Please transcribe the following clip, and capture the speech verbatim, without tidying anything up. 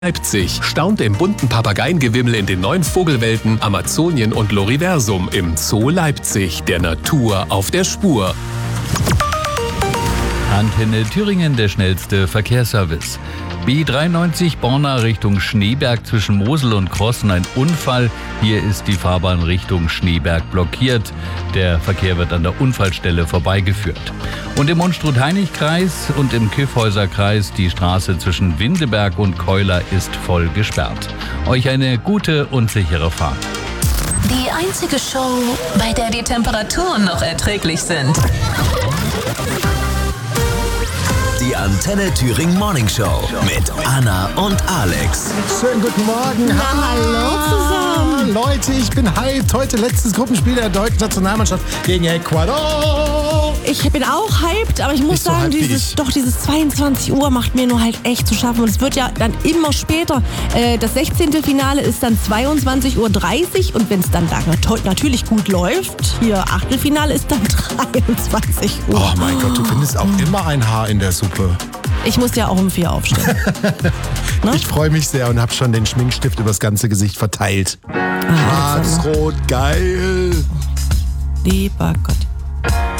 Leipzig. Staunt im bunten Papageiengewimmel in den neuen Vogelwelten Amazonien und Loriversum im Zoo Leipzig. Der Natur auf der Spur. Antenne Thüringen, der schnellste Verkehrsservice. B dreiundneunzig Borna Richtung Schneeberg zwischen Mosel und Krossen ein Unfall. Hier ist die Fahrbahn Richtung Schneeberg blockiert. Der Verkehr wird an der Unfallstelle vorbeigeführt. Und im Unstrut-Hainich-Kreis und im Kyffhäuser-Kreis die Straße zwischen Windeberg und Keuler ist voll gesperrt. Euch eine gute und sichere Fahrt. Die einzige Show, bei der die Temperaturen noch erträglich sind. Die Antenne Thüringen Morning Show mit Anna und Alex. Schönen guten Morgen. Na, hallo zusammen. Leute, ich bin hyped. Heute letztes Gruppenspiel der deutschen Nationalmannschaft gegen Ecuador. Ich bin auch hyped, aber ich muss Nicht so sagen, hyped wie dieses, ich. doch dieses zweiundzwanzig Uhr macht mir nur halt echt zu schaffen. Und es wird ja dann immer später. Äh, das sechzehnte Finale ist dann zweiundzwanzig Uhr dreißig und wenn es dann da natürlich gut läuft, hier Achtelfinale ist dann dreiundzwanzig Uhr. Oh mein Gott, du findest auch immer ein Haar in der Suppe. Ich muss ja auch um vier aufstehen. Ne? Ich freue mich sehr und habe schon den Schminkstift übers ganze Gesicht verteilt. Ah, Schwarz-Rot, geil. Lieber Gott.